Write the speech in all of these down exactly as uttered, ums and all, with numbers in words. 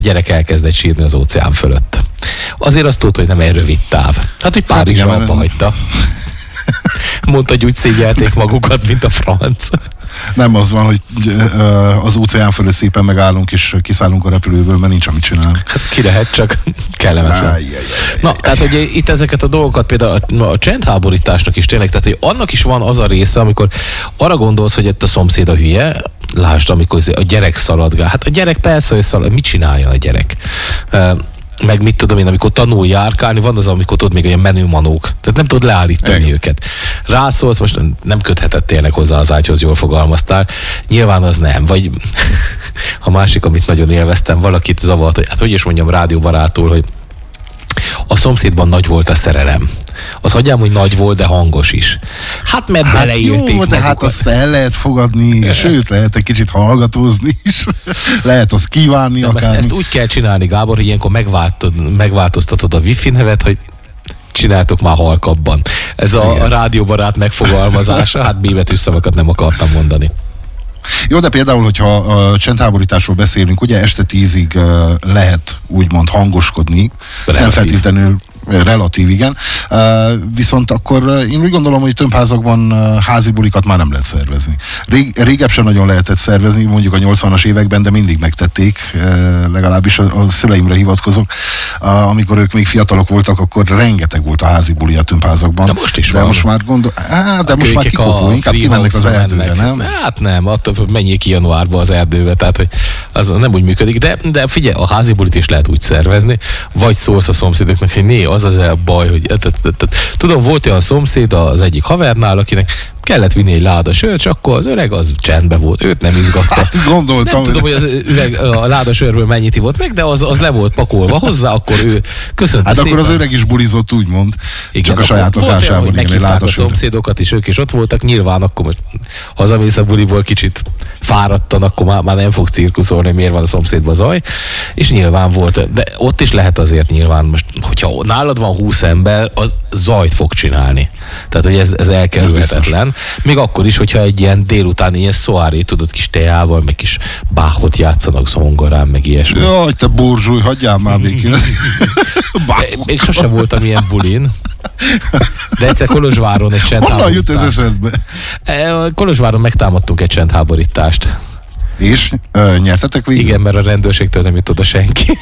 gyerek elkezdett sírni az óceán fölött. Azért azt tudta, hogy nem egy rövid táv. Hát, hogy Párizsra hát abba hagyta. Mondta, hogy úgy szégyelték magukat, mint a franc. Nem az van, hogy az óceán fölött szépen megállunk, és kiszállunk a repülőből, mert nincs amit csinálni. Hát ki lehet, csak kellemetlen. Na, tehát, hogy itt ezeket a dolgokat, például a csendháborításnak is tényleg, tehát, hogy annak is van az a része, amikor arra gondolsz, hogy itt a szomszéd a hülye, lásd, amikor a gyerek szaladgál. Hát a gyerek persze, hogy szalad, mit csináljon a gyerek? Meg mit tudom én, amikor tanul járkálni, van az, amikor tudod még olyan menümanók. Tehát nem tudod leállítani Egen. őket. Rászólsz, most nem köthetett tényleg hozzá az ágyhoz, jól fogalmaztál. Nyilván az nem. Vagy a másik, amit nagyon élveztem, valakit zavart, hogy hát hogy is mondjam rádióbarátul, hogy a szomszédban nagy volt a szerelem. Az hagyjám, hogy nagy volt, de hangos is. Hát mert hát beleírték jó, de magukat. hát azt el lehet fogadni, sőt, lehet egy kicsit hallgatózni is. Lehet azt kívánni nem, akármi. Ezt, ezt úgy kell csinálni, Gábor, hogy ilyenkor megváltoztatod a wifi nevet, hogy csináltok már halkabban. Ez a, a rádióbarát megfogalmazása, hát B-betűs szavakat nem akartam mondani. Jó, de például, hogyha a csendháborításról beszélünk, ugye este tízig uh, lehet úgymond hangoskodni, relatív. Nem feltétlenül relatív, igen. Uh, viszont akkor uh, én úgy gondolom, hogy tömbházakban uh, házi bulikat már nem lehet szervezni. Rég, régebb sem nagyon lehetett szervezni, mondjuk a nyolcvanas években, de mindig megtették, uh, legalábbis a, a szüleimre hivatkozok. Uh, amikor ők még fiatalok voltak, akkor rengeteg volt a házi buli a tömbházakban. De most is de van. most már gondol... Á, de a most már kikopó, inkább kimennek az erdőre, mennek. Nem? Hát nem, attól menjék ki januárba az erdőbe, tehát hogy az nem úgy működik, de, de figyelj, a házi bulit is lehet úgy szervezni, vagy szólsz a szomszédoknak, hogy né, az az a baj, hogy tudom, volt olyan szomszéd az egyik havernál, akinek kellett vinni egy láda sört, és akkor az öreg az csendben volt, őt nem izgatta. Hát, gondoltam. Nem tudom, hogy az üveg, a láda sörből mennyit ivott meg, de az, az le volt pakolva hozzá, akkor ő köszönte hát szépen. akkor az öreg is bulizott, úgymond. Igen, csak a saját lakásában. Hogy meghívták a szomszédokat is, ők is ott voltak, nyilván akkor most hazamész a buliból kicsit fáradtan, akkor már, már nem fog cirkuszolni, hogy miért van a szomszédban zaj, és nyilván volt, de ott is lehet azért nyilván most, hogyha nálad van húsz ember, az zajt fog csinálni. Tehát, hogy ez, ez elkerülhetetlen. Még akkor is, hogyha egy ilyen délutáni ilyen szoáré, tudod, kis teával, meg kis Bachot játszanak zongorán, meg ilyesmi. Jaj, te burzsúj, hagyjál már békén. Még sosem voltam ilyen bulin. De egyszer Kolozsváron egy csendháborítást. Honnan jut ez eszedbe? Kolozsváron megtámadtunk egy csendháborítást. És ö, nyertetek végül? Igen, mert a rendőrségtől nem jut oda senki.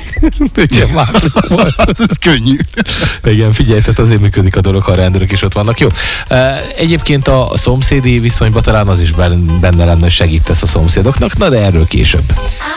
Ez könnyű. Igen, figyelj, tehát azért működik a dolog, ha a rendőrök is ott vannak. Jó. Egyébként a szomszédi viszonyban talán az is benne lenne, hogy segítesz a szomszédoknak, na de erről később.